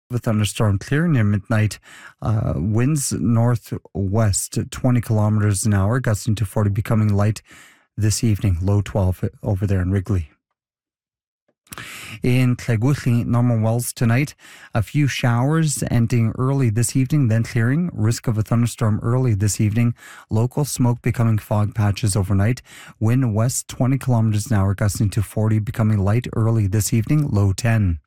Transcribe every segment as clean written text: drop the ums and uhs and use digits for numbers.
of a thunderstorm clear near midnight. Winds northwest 20 kilometers an hour, gusting to 40, becoming light this evening. Low 12 over there in Wrigley. In Clegutli, Norman Wells tonight, a few showers ending early this evening, then clearing. Risk of a thunderstorm early this evening. Local smoke becoming fog patches overnight. Wind west 20 kilometers an hour, gusting to 40, becoming light early this evening. Low 10.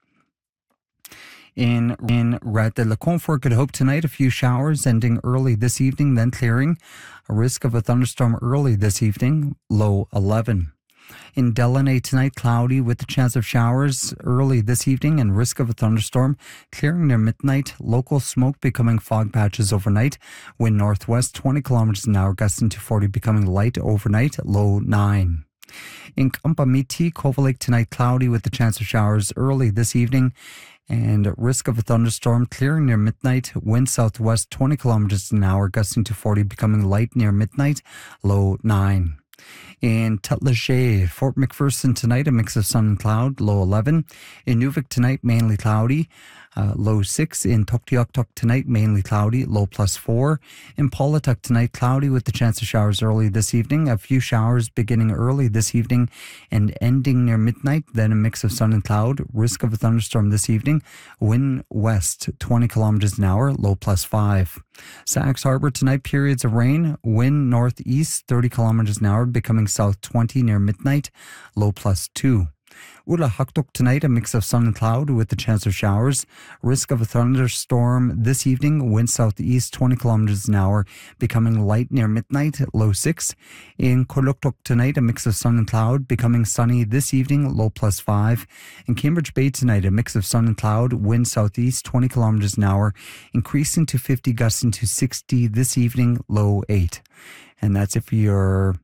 In Rat de la Confort, could hope tonight a few showers ending early this evening, then clearing. A risk of a thunderstorm early this evening. Low 11. In Delaney tonight, cloudy with the chance of showers early this evening and risk of a thunderstorm, clearing near midnight. Local smoke becoming fog patches overnight. Wind northwest 20 kilometers an hour, gusting to 40, becoming light overnight. Low 9. In Kampamiti, Cova Lake tonight, cloudy with the chance of showers early this evening and risk of a thunderstorm, clearing near midnight. Wind southwest 20 kilometers an hour, gusting to 40, becoming light near midnight. Low 9. In Tutlache, Fort McPherson tonight, a mix of sun and cloud, low 11. In Nuvik tonight, mainly cloudy, low 6. In Tuktoyaktuk tonight, mainly cloudy, low +4. In Paulatuk tonight, cloudy with the chance of showers early this evening. A few showers beginning early this evening and ending near midnight. Then a mix of sun and cloud, risk of a thunderstorm this evening. Wind west 20 kilometers an hour, low +5. Sax Harbor tonight, periods of rain. Wind northeast 30 kilometers an hour, becoming south 20 near midnight, low +2. Ula Haktuk tonight, a mix of sun and cloud with the chance of showers. Risk of a thunderstorm this evening. Wind southeast 20 kilometers an hour, becoming light near midnight, low 6. In Koluktuk tonight, a mix of sun and cloud, becoming sunny this evening, low +5. In Cambridge Bay tonight, a mix of sun and cloud. Wind southeast 20 kilometers an hour, increasing to 50, gusting to 60 this evening, low 8. And that's it for your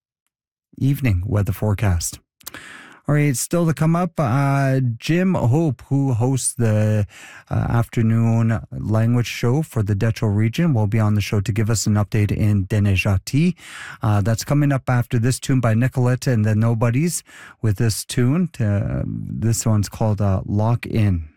evening weather forecast. All right, still to come up, Jim Hope, who hosts the afternoon language show for the Detro region, will be on the show to give us an update in Denejati. That's coming up after this tune by Nicolette and the Nobodies with this tune. This one's called Lock In.